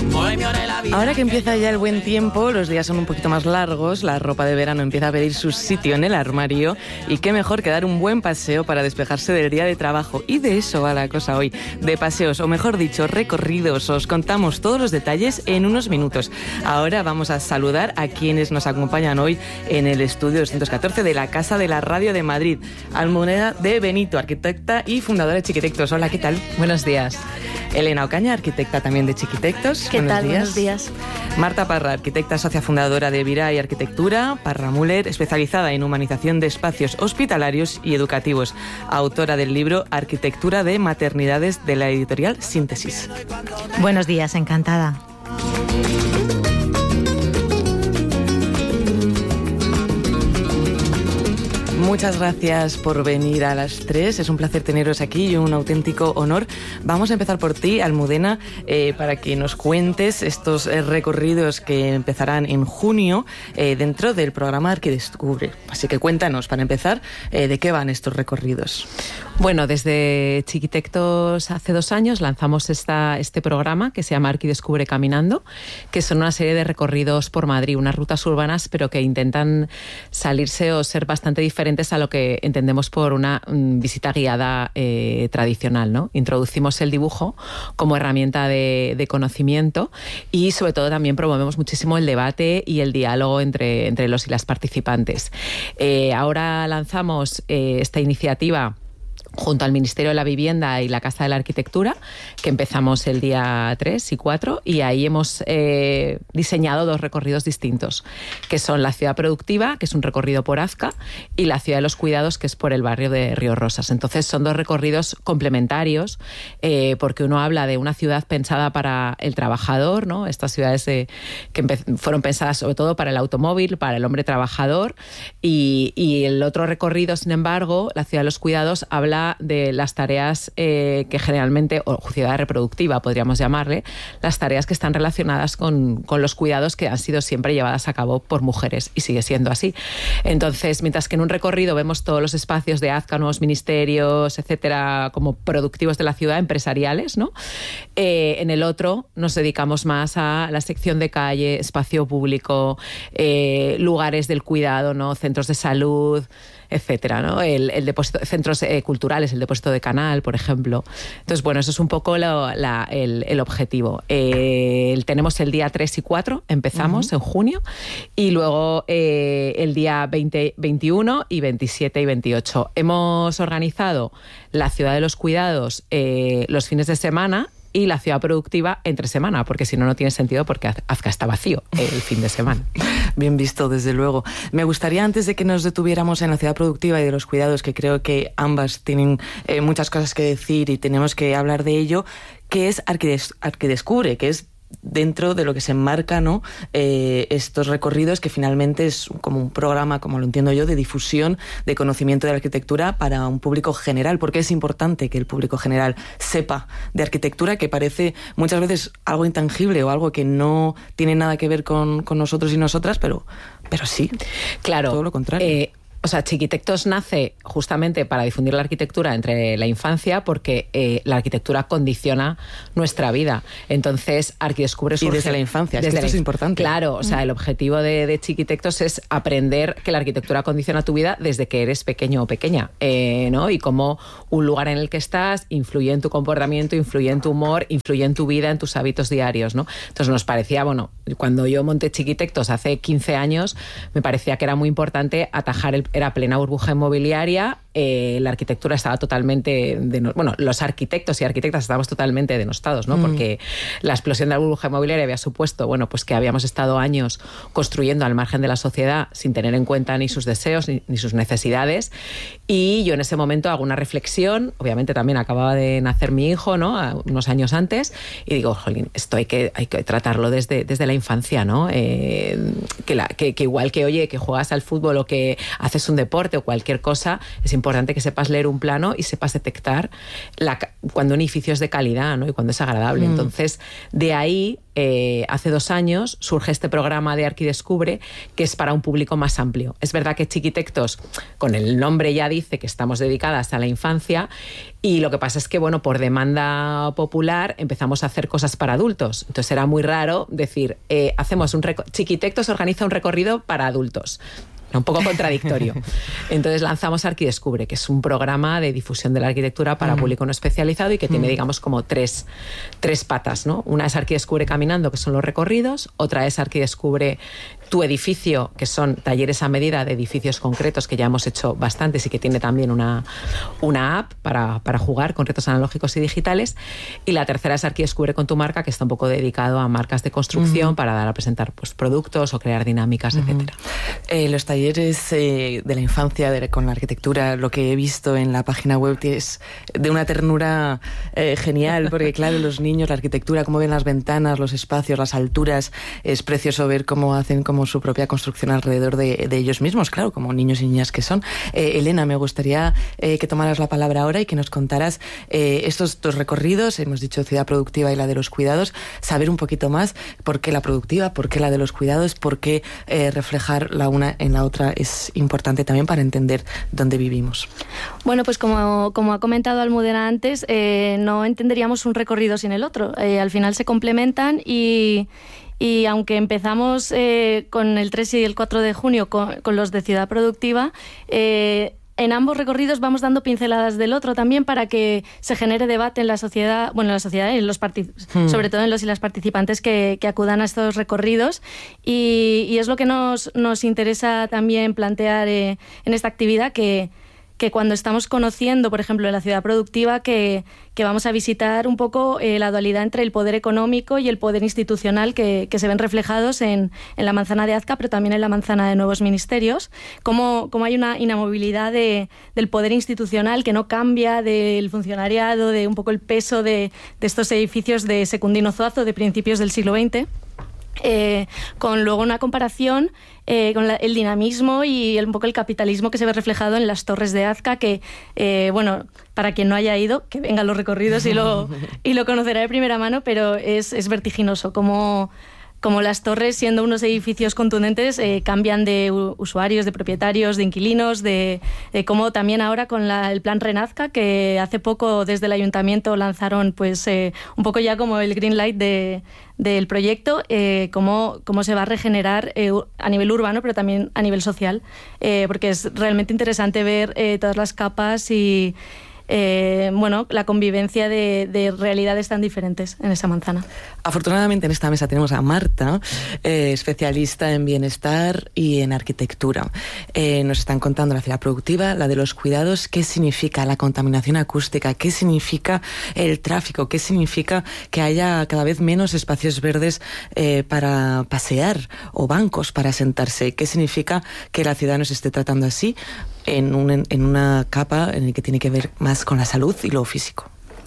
Ahora que empieza ya el buen tiempo, los días son un poquito más largos, la ropa de verano empieza a pedir su sitio en el armario y qué mejor que dar un buen paseo para despejarse del día de trabajo. Y de eso va la cosa hoy, de paseos, o mejor dicho, recorridos. Os contamos todos los detalles en unos minutos. Ahora vamos a saludar a quienes nos acompañan hoy en el estudio 214 de la Casa de la Radio de Madrid. Almudena de Benito, arquitecta y fundadora de Chiquitectos. Hola, ¿qué tal? Buenos días. Elena Ocaña, arquitecta también de Chiquitectos. ¿Qué tal? Buenos días. Marta Parra, arquitecta socia fundadora de Viray Arquitectura. Parra Müller, especializada en humanización de espacios hospitalarios y educativos. Autora del libro Arquitectura de Maternidades, de la editorial Síntesis. Buenos días, encantada. Muchas gracias por venir a las 3. Es un placer teneros aquí y un auténtico honor. Vamos a empezar por ti, Almudena, para que nos cuentes estos recorridos que empezarán en junio dentro del programa Arquidescubre. Así que cuéntanos, para empezar, ¿de qué van estos recorridos? Bueno, desde Chiquitectos hace 2 años lanzamos este programa que se llama Arquidescubre Caminando, que son una serie de recorridos por Madrid, unas rutas urbanas, pero que intentan salirse o ser bastante diferentes a lo que entendemos por una visita guiada tradicional, ¿no? Introducimos el dibujo como herramienta de conocimiento y sobre todo también promovemos muchísimo el debate y el diálogo entre los y las participantes. Ahora lanzamos esta iniciativa junto al Ministerio de la Vivienda y la Casa de la Arquitectura, que empezamos el día 3 y 4, y ahí hemos diseñado 2 recorridos distintos, que son la Ciudad Productiva, que es un recorrido por Azca, y la Ciudad de los Cuidados, que es por el barrio de Río Rosas. Entonces son 2 recorridos complementarios, porque uno habla de una ciudad pensada para el trabajador, ¿no? Estas ciudades que fueron pensadas sobre todo para el automóvil, para el hombre trabajador, y el otro recorrido, sin embargo, la Ciudad de los Cuidados, habla de las tareas que generalmente, o ciudad reproductiva podríamos llamarle, las tareas que están relacionadas con los cuidados que han sido siempre llevadas a cabo por mujeres y sigue siendo así. Entonces, mientras que en un recorrido vemos todos los espacios de Azca, nuevos ministerios, etcétera, como productivos de la ciudad, empresariales, ¿no? En el otro nos dedicamos más a la sección de calle, espacio público, lugares del cuidado, ¿no? Centros de salud, etcétera, ¿no? El depósito, centros culturales, el depósito de Canal, por ejemplo. Entonces, bueno, eso es un poco el objetivo. Tenemos el día 3 y 4, empezamos en junio, y luego el día 20, 21 y 27 y 28. Hemos organizado la Ciudad de los Cuidados los fines de semana y la Ciudad Productiva entre semana, porque si no, no tiene sentido, porque Azca está vacío el fin de semana. Bien visto, desde luego. Me gustaría, antes de que nos detuviéramos en la Ciudad Productiva y de los cuidados, que creo que ambas tienen muchas cosas que decir y tenemos que hablar de ello, que es Arquidescubre, que es dentro de lo que se enmarca, ¿no? Estos recorridos, que finalmente es como un programa, como lo entiendo yo, de difusión, de conocimiento de la arquitectura para un público general, porque es importante que el público general sepa de arquitectura, que parece muchas veces algo intangible o algo que no tiene nada que ver con nosotros y nosotras, pero sí, claro, todo lo contrario. O sea, Chiquitectos nace justamente para difundir la arquitectura entre la infancia, porque la arquitectura condiciona nuestra vida. Entonces, Arquidescubre surge... Y desde la infancia, esto es importante. Claro, o sea, el objetivo de Chiquitectos es aprender que la arquitectura condiciona tu vida desde que eres pequeño o pequeña, ¿no? Y cómo un lugar en el que estás influye en tu comportamiento, influye en tu humor, influye en tu vida, en tus hábitos diarios, ¿no? Entonces nos parecía, bueno, cuando yo monté Chiquitectos hace 15 años, me parecía que era muy importante atajar era plena burbuja inmobiliaria, la arquitectura estaba totalmente... Bueno, los arquitectos y arquitectas estábamos totalmente denostados, ¿no? Porque la explosión de la burbuja inmobiliaria había supuesto, bueno, pues que habíamos estado años construyendo al margen de la sociedad sin tener en cuenta ni sus deseos ni sus necesidades. Y yo en ese momento hago una reflexión, obviamente también acababa de nacer mi hijo, ¿no? Unos años antes, y digo, jolín, esto hay que tratarlo desde la infancia, ¿no? Que igual que, oye, que juegas al fútbol o que haces un deporte o cualquier cosa, es importante que sepas leer un plano y sepas detectar cuando un edificio es de calidad, ¿no? Y cuando es agradable. Entonces, de ahí, hace 2 años, surge este programa de Arquidescubre, que es para un público más amplio. Es verdad que Chiquitectos, con el nombre ya dice que estamos dedicadas a la infancia, y lo que pasa es que, bueno, por demanda popular empezamos a hacer cosas para adultos. Entonces era muy raro decir, Chiquitectos organiza un recorrido para adultos. Un poco contradictorio. Entonces lanzamos Arquidescubre, que es un programa de difusión de la arquitectura para público no especializado y que tiene, digamos, como tres patas, ¿no? Una es Arquidescubre Caminando, que son los recorridos. Otra es Arquidescubre Tu Edificio, que son talleres a medida de edificios concretos, que ya hemos hecho bastantes y que tiene también una app para jugar con retos analógicos y digitales. Y la tercera es Arquidescubre con Tu Marca, que está un poco dedicado a marcas de construcción para dar a presentar, pues, productos o crear dinámicas, etcétera. Los talleres de la infancia con la arquitectura, lo que he visto en la página web es de una ternura genial, porque claro, los niños, la arquitectura, cómo ven las ventanas, los espacios, las alturas, es precioso ver cómo hacen como su propia construcción alrededor de ellos mismos, claro, como niños y niñas que son. Elena, me gustaría que tomaras la palabra ahora y que nos contaras estos 2 recorridos, hemos dicho Ciudad Productiva y la de los cuidados, saber un poquito más por qué la productiva, por qué la de los cuidados, por qué reflejar la una en la otra es importante también para entender dónde vivimos. Bueno, pues como ha comentado Almudena antes, no entenderíamos un recorrido sin el otro. Al final se complementan y aunque empezamos con el 3 y el 4 de junio con los de Ciudad Productiva, en ambos recorridos vamos dando pinceladas del otro también para que se genere debate en la sociedad, sobre todo en los y las participantes que acudan a estos recorridos, y es lo que nos interesa también plantear en esta actividad, que cuando estamos conociendo, por ejemplo, en la Ciudad Productiva, que vamos a visitar un poco la dualidad entre el poder económico y el poder institucional que se ven reflejados en la manzana de Azca, pero también en la manzana de Nuevos Ministerios, cómo hay una inamovilidad del poder institucional que no cambia, del funcionariado, de un poco el peso de estos edificios de Secundino Zuazo de principios del siglo XX. Con luego una comparación con el dinamismo y un poco el capitalismo que se ve reflejado en las torres de Azca, que, bueno, para quien no haya ido, que venga a los recorridos y lo conocerá de primera mano, pero es vertiginoso como las torres, siendo unos edificios contundentes, cambian de usuarios, de propietarios, de inquilinos, de cómo también ahora con el plan Renazca, que hace poco desde el ayuntamiento lanzaron pues un poco ya como el green light del proyecto, cómo se va a regenerar a nivel urbano, pero también a nivel social, porque es realmente interesante ver todas las capas y la convivencia de realidades tan diferentes en esa manzana. Afortunadamente en esta mesa tenemos a Marta, especialista en bienestar y en arquitectura. Nos están contando la ciudad productiva, la de los cuidados, qué significa la contaminación acústica, qué significa el tráfico, qué significa que haya cada vez menos espacios verdes para pasear o bancos para sentarse, qué significa que la ciudad nos esté tratando así en una capa en la que tiene que ver más con la salud y lo físico.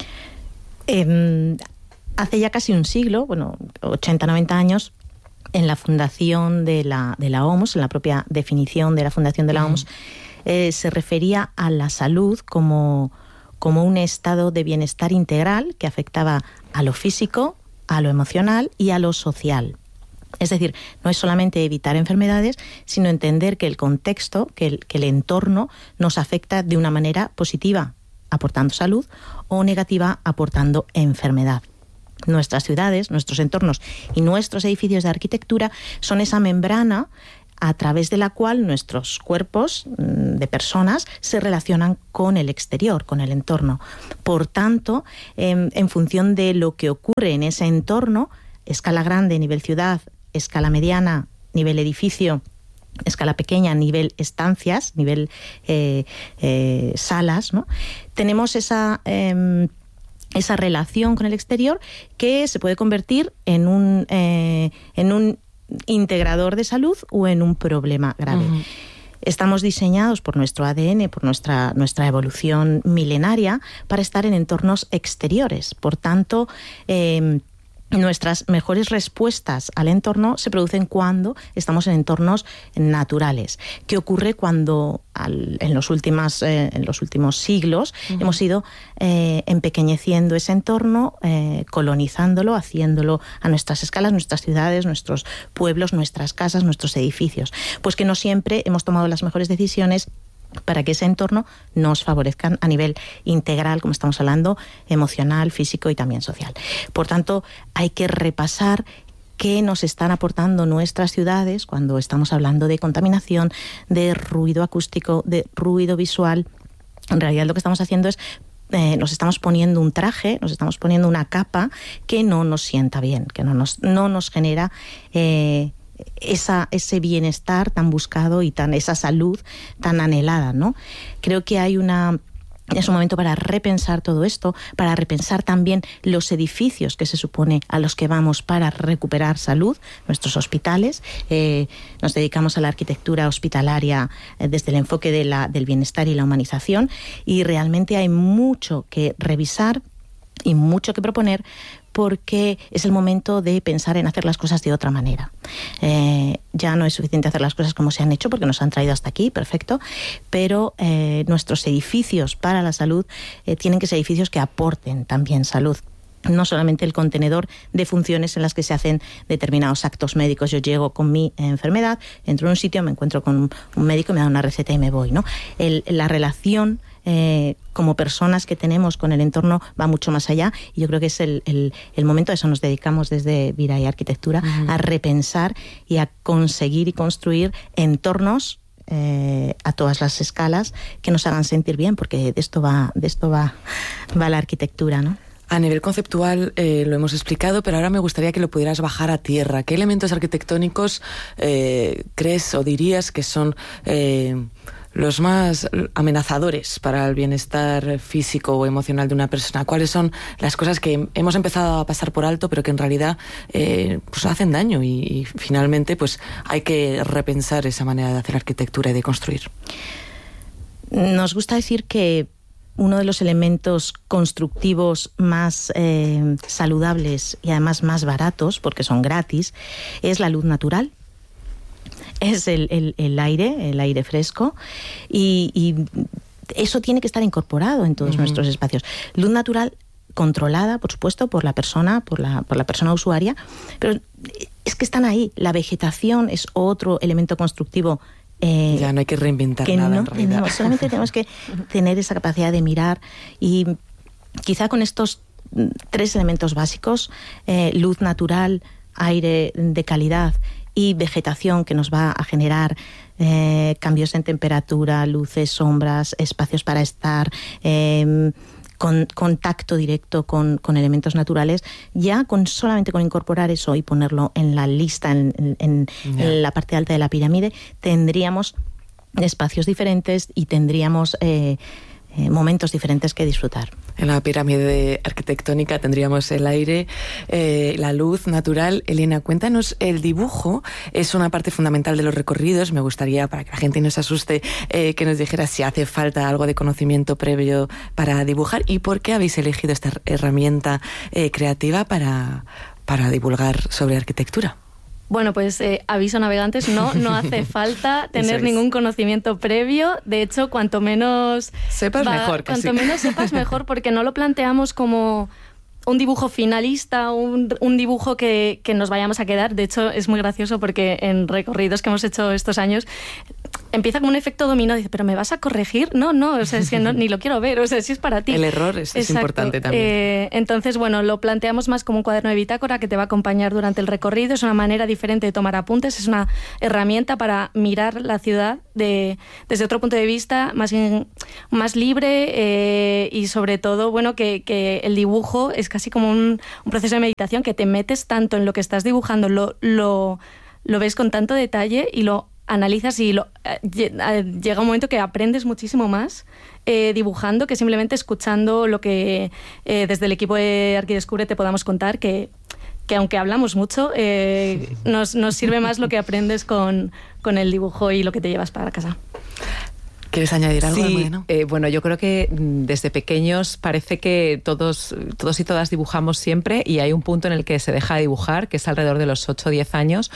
Hace ya casi un siglo, 80-90 años, en la fundación de la OMS, en la propia definición de la fundación de la OMS, se refería a la salud como un estado de bienestar integral que afectaba a lo físico, a lo emocional y a lo social. Es decir, no es solamente evitar enfermedades, sino entender que el contexto, que el entorno nos afecta de una manera positiva, aportando salud, o negativa, aportando enfermedad. Nuestras ciudades, nuestros entornos y nuestros edificios de arquitectura son esa membrana a través de la cual nuestros cuerpos de personas se relacionan con el exterior, con el entorno. Por tanto, en función de lo que ocurre en ese entorno, escala grande, nivel ciudad, escala mediana, nivel edificio, escala pequeña, nivel estancias, nivel salas, ¿no? Tenemos esa relación con el exterior que se puede convertir en un integrador de salud o en un problema grave. Uh-huh. Estamos diseñados por nuestro ADN, por nuestra evolución milenaria, para estar en entornos exteriores. Por tanto, nuestras mejores respuestas al entorno se producen cuando estamos en entornos naturales. ¿Qué ocurre cuando en los últimos siglos hemos ido empequeñeciendo ese entorno, colonizándolo, haciéndolo a nuestras escalas, nuestras ciudades, nuestros pueblos, nuestras casas, nuestros edificios? Pues que no siempre hemos tomado las mejores decisiones para que ese entorno nos favorezca a nivel integral, como estamos hablando, emocional, físico y también social. Por tanto, hay que repasar qué nos están aportando nuestras ciudades cuando estamos hablando de contaminación, de ruido acústico, de ruido visual. En realidad lo que estamos haciendo es nos estamos poniendo un traje, nos estamos poniendo una capa que no nos sienta bien, que no nos genera ese bienestar tan buscado y esa salud tan anhelada, ¿no? Creo que es un momento para repensar todo esto, para repensar también los edificios que se supone a los que vamos para recuperar salud, nuestros hospitales. Nos dedicamos a la arquitectura hospitalaria desde el enfoque del bienestar y la humanización, y realmente hay mucho que revisar y mucho que proponer, porque es el momento de pensar en hacer las cosas de otra manera. Ya no es suficiente hacer las cosas como se han hecho, porque nos han traído hasta aquí, perfecto, pero nuestros edificios para la salud tienen que ser edificios que aporten también salud. No solamente el contenedor de funciones en las que se hacen determinados actos médicos. Yo llego con mi enfermedad, entro en un sitio, me encuentro con un médico, me da una receta y me voy, ¿no? La relación como personas que tenemos con el entorno va mucho más allá, y yo creo que es el momento, a eso nos dedicamos desde Vira y Arquitectura, a repensar y a conseguir y construir entornos a todas las escalas que nos hagan sentir bien, porque de esto va la arquitectura, ¿no? A nivel conceptual lo hemos explicado, pero ahora me gustaría que lo pudieras bajar a tierra. ¿Qué elementos arquitectónicos crees o dirías que son los más amenazadores para el bienestar físico o emocional de una persona? ¿Cuáles son las cosas que hemos empezado a pasar por alto, pero que en realidad pues hacen daño y finalmente pues hay que repensar esa manera de hacer arquitectura y de construir? Nos gusta decir que uno de los elementos constructivos más saludables y además más baratos, porque son gratis, es la luz natural. Es el aire fresco, y eso tiene que estar incorporado en todos nuestros espacios. Luz natural controlada, por supuesto, por la persona usuaria, pero es que están ahí. La vegetación es otro elemento constructivo. Ya no hay que reinventar nada, en realidad. Solamente tenemos que tener esa capacidad de mirar, y quizá con estos 3 elementos básicos, luz natural, aire de calidad y vegetación que nos va a generar cambios en temperatura, luces, sombras, espacios para estar, con contacto directo con elementos naturales, ya solamente con incorporar eso y ponerlo en la lista, en la parte alta de la pirámide, tendríamos espacios diferentes y tendríamos momentos diferentes que disfrutar. En la pirámide arquitectónica tendríamos el aire, la luz natural. Elena, cuéntanos, el dibujo es una parte fundamental de los recorridos. Me gustaría, para que la gente no se asuste, que nos dijera si hace falta algo de conocimiento previo para dibujar y por qué habéis elegido esta herramienta creativa para divulgar sobre arquitectura. Bueno, pues aviso navegantes, no hace falta tener ningún conocimiento previo. De hecho, cuanto menos sepas mejor, cuanto menos sepas mejor, porque no lo planteamos como un dibujo finalista, un dibujo que nos vayamos a quedar. De hecho, es muy gracioso porque en recorridos que hemos hecho estos años empieza como un efecto dominó. Dice, ¿pero me vas a corregir? No, o sea, es que ni lo quiero ver, o sea, si es para ti. El error es importante también. Entonces, bueno, lo planteamos más como un cuaderno de bitácora que te va a acompañar durante el recorrido. Es una manera diferente de tomar apuntes, es una herramienta para mirar la ciudad desde otro punto de vista, más libre, y sobre todo, bueno, que el dibujo es casi como un proceso de meditación, que te metes tanto en lo que estás dibujando, lo ves con tanto detalle y lo analizas, y llega un momento que aprendes muchísimo más dibujando que simplemente escuchando lo que desde el equipo de Arquidescubre te podamos contar, que aunque hablamos mucho, nos sirve más lo que aprendes con el dibujo y lo que te llevas para casa. ¿Quieres añadir algo? Sí, bueno, yo creo que desde pequeños parece que todos y todas dibujamos siempre, y hay un punto en el que se deja de dibujar, que es alrededor de los 8 o 10 años,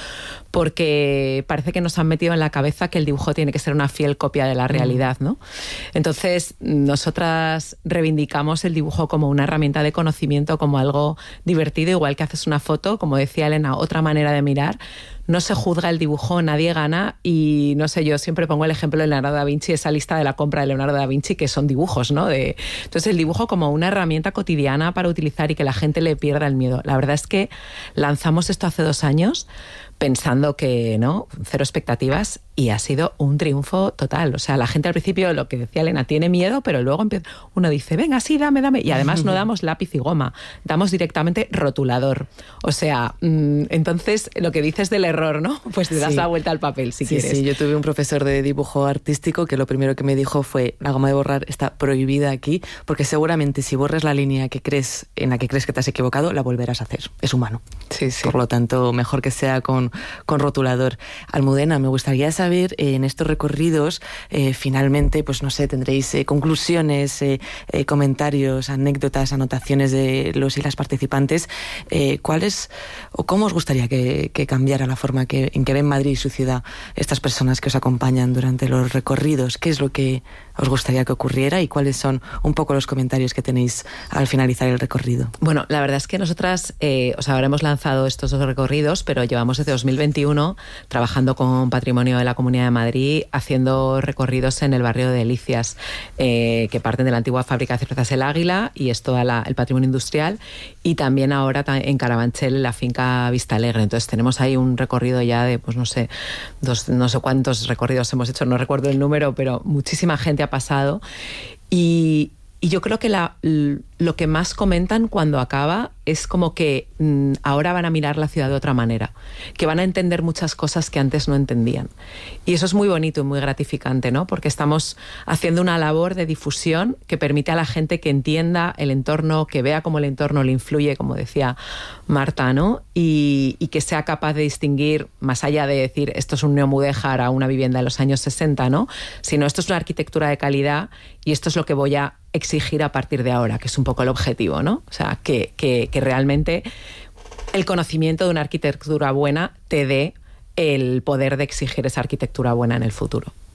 porque parece que nos han metido en la cabeza que el dibujo tiene que ser una fiel copia de la realidad, ¿no? Entonces, nosotras reivindicamos el dibujo como una herramienta de conocimiento, como algo divertido, igual que haces una foto, como decía Elena, otra manera de mirar. No se juzga el dibujo, nadie gana, y no sé, yo siempre pongo el ejemplo de Leonardo da Vinci, esa lista de la compra de Leonardo da Vinci, que son dibujos, ¿no? Entonces, el dibujo como una herramienta cotidiana para utilizar y que la gente le pierda el miedo. La verdad es que lanzamos esto hace 2 años pensando que, ¿no?, 0 expectativas, y ha sido un triunfo total. O sea, la gente al principio, lo que decía Elena, tiene miedo, pero luego uno dice, venga, sí, dame. Y además no damos lápiz y goma, damos directamente rotulador. O sea, entonces lo que dices del error, ¿no? Pues le das la vuelta al papel, si quieres. Sí, yo tuve un profesor de dibujo artístico que lo primero que me dijo fue, la goma de borrar está prohibida aquí, porque seguramente si borras la línea en la que crees que te has equivocado, la volverás a hacer. Es humano. Sí. Por lo tanto, mejor que sea con rotulador. Almudena, me gustaría saber, en estos recorridos, finalmente, pues no sé, tendréis conclusiones, comentarios, anécdotas, anotaciones de los y las participantes. ¿Cuáles o cómo os gustaría que cambiara la forma en que ven Madrid y su ciudad estas personas que os acompañan durante los recorridos? ¿Qué es lo que os gustaría que ocurriera y cuáles son un poco los comentarios que tenéis al finalizar el recorrido? Bueno, la verdad es que nosotras, ahora hemos lanzado estos 2 recorridos, pero llevamos desde 2021 trabajando con Patrimonio de la Comunidad de Madrid, haciendo recorridos en el barrio de Delicias, que parten de la antigua fábrica de cervezas El Águila, y es todo el patrimonio industrial, y también ahora en Carabanchel, en la finca Vista Alegre. Entonces tenemos ahí un recorrido ya de, pues no sé cuántos recorridos hemos hecho, no recuerdo el número, pero muchísima gente ha pasado, y yo creo que lo que más comentan cuando acaba es como que ahora van a mirar la ciudad de otra manera, que van a entender muchas cosas que antes no entendían. Y eso es muy bonito y muy gratificante, ¿no? Porque estamos haciendo una labor de difusión que permite a la gente que entienda el entorno, que vea cómo el entorno le influye, como decía Marta, ¿no? Y que sea capaz de distinguir, más allá de decir esto es un neomudéjar a una vivienda de los años 60, ¿no? Sino esto es una arquitectura de calidad y esto es lo que voy a exigir a partir de ahora, que es un poco el objetivo, ¿no? O sea, que realmente el conocimiento de una arquitectura buena te dé el poder de exigir esa arquitectura buena en el futuro.